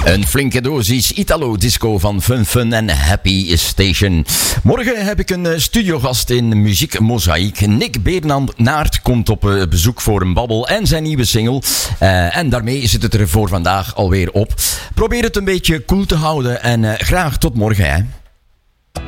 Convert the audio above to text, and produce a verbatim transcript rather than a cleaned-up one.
Een flinke dosis Italo-disco van Fun Fun en Happy Station. Morgen heb ik een studiogast in Muziek Mozaïek. Nick Bernard komt op bezoek voor een babbel en zijn nieuwe single. Uh, en daarmee zit het er voor vandaag alweer op. Probeer het een beetje cool te houden en uh, graag tot morgen, hè.